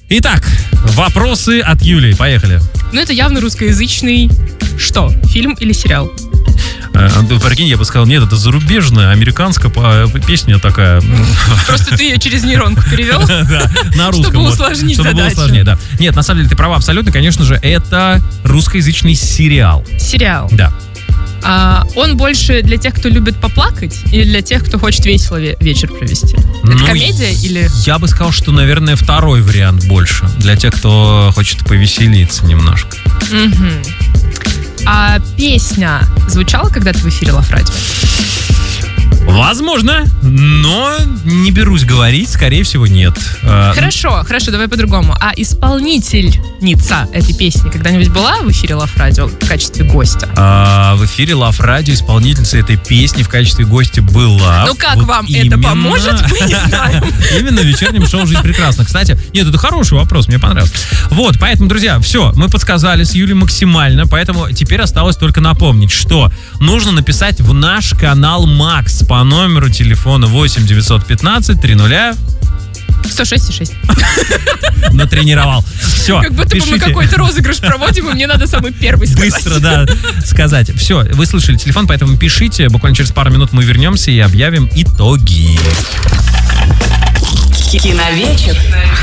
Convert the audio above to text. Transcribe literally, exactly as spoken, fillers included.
Итак, вопросы от Юлии. Поехали. Ну, это явно русскоязычный что? Фильм или сериал? Прикинь, я бы сказал, нет, это зарубежная, американская песня такая. Просто ты ее через нейронку перевел? Да, на русском. Чтобы усложнить задачу. Чтобы было сложнее, да. Нет, на самом деле ты права абсолютно. Конечно же, это русскоязычный сериал. Сериал. Да. А, он больше для тех, кто любит поплакать, или для тех, кто хочет весело вечер провести? Это ну, комедия или... Я бы сказал, что, наверное, второй вариант больше. Для тех, кто хочет повеселиться немножко. Угу. А песня звучала когда-то в эфире Лав Радио? Возможно, но не берусь говорить, скорее всего, нет. Хорошо, хорошо, давай по-другому. А исполнительница этой песни когда-нибудь была в эфире Лав Радио в качестве гостя? А, в эфире Лав Радио исполнительница этой песни в качестве гостя была. Ну как вот вам именно... это поможет, мы не знаем. Именно в вечернем шоу «Жизнь прекрасна». Кстати, нет, это хороший вопрос, мне понравился. Вот, поэтому, друзья, все, мы подсказали с Юлей максимально, поэтому теперь осталось только напомнить, что нужно написать в наш канал Макс по номеру телефона восемь девятьсот пятнадцать триста сто шесть и шесть. Натренировал. Все, как будто пишите. бы мы какой-то розыгрыш проводим, и мне надо самый первый сказать. Быстро, да, сказать. Все, вы слышали телефон, поэтому пишите. Буквально через пару минут мы вернемся и объявим итоги. Киновечер.